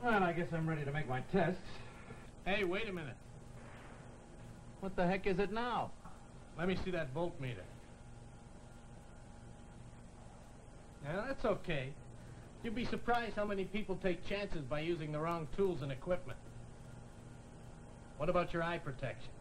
Well, I guess I'm ready to make my tests. Hey, wait a minute. What the heck is it now? Let me see that voltmeter. Now, that's okay. You'd be surprised how many people take chances by using the wrong tools and equipment. What about your eye protection?